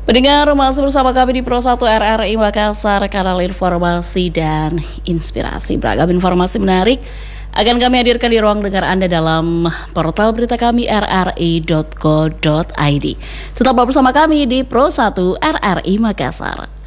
Pendengar, masih bersama kami di Pro 1 RRI Makassar, kanal informasi dan inspirasi. Beragam informasi menarik akan kami hadirkan di ruang dengar Anda dalam portal berita kami rri.co.id. Tetap bersama kami di Pro 1 RRI Makassar.